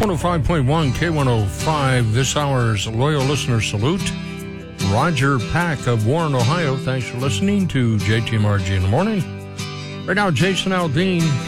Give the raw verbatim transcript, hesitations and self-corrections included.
one oh five point one K one oh five, this hour's loyal listener salute. Roger Pack of Warren, Ohio. Thanks for listening to J T M R G in the morning. Right now, Jason Aldean.